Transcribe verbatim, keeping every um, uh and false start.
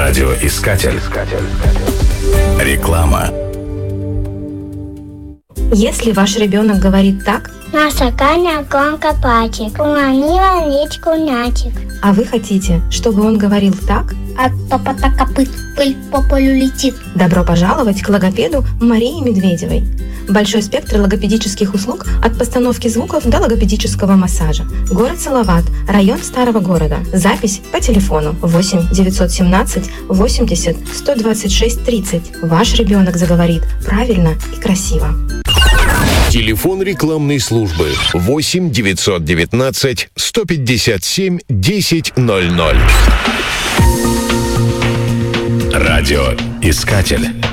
Радиоискатель. Реклама. Если ваш ребенок говорит так, наша Каня громко плачет, уронила речку мячик. А вы хотите, чтобы он говорил так? От топота копыт пыль по полю летит. Добро пожаловать к логопеду Марии Медведевой. Большой спектр логопедических услуг от постановки звуков до логопедического массажа. Город Салават, район Старого города. Запись по телефону восемь девятьсот семнадцать восемьдесят сто двадцать шесть тридцать. Ваш ребенок заговорит правильно и красиво. Телефон рекламной службы восемь девятьсот девятнадцать сто пятьдесят семь десять ноль ноль. Радиоискатель.